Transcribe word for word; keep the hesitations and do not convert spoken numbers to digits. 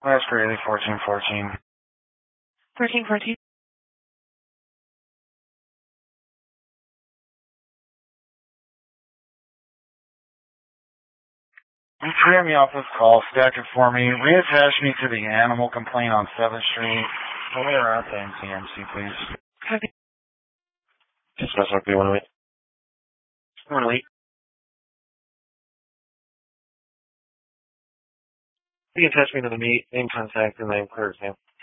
Last Greeley, fourteen fourteen. Thirteen fourteen. You clear me off this call, stack it for me, reattach me to the animal complaint on seventh Street. Pull me around to N C M C, please. Copy. Just mess up, you want to wait? Want to wait? You can attach me to the meet, name contact, and name clear exam.